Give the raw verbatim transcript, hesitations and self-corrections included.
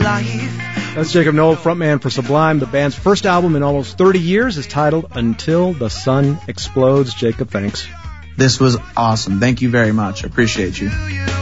life. That's Jacob Noel, frontman for Sublime. The band's first album in almost thirty years is titled Until the Sun Explodes. Jacob, thanks. This was awesome. Thank you very much. I appreciate you.